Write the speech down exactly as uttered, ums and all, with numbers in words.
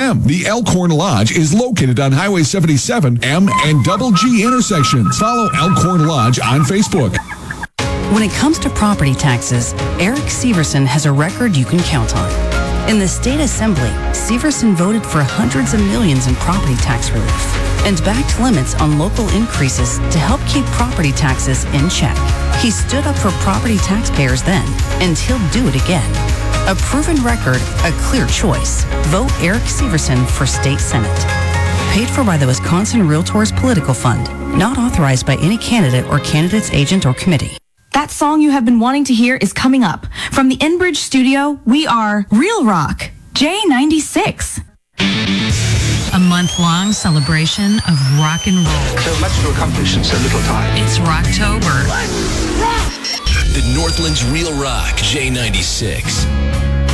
m. The Elkhorn Lodge is located on Highway seventy-seven M and Double G intersections. Follow Elkhorn Lodge on Facebook. When it comes to property taxes, Eric Severson has a record you can count on. In the state assembly, Severson voted for hundreds of millions in property tax relief and backed limits on local increases to help keep property taxes in check. He stood up for property taxpayers then, and he'll do it again. A proven record, a clear choice. Vote Eric Severson for State Senate. Paid for by the Wisconsin Realtors Political Fund. Not authorized by any candidate or candidate's agent or committee. That song you have been wanting to hear is coming up. From the Enbridge studio, we are Real Rock, J ninety-six. A month-long celebration of rock and roll. So much to accomplish in so little time. It's Rocktober. The Northland's Real Rock, J ninety-six.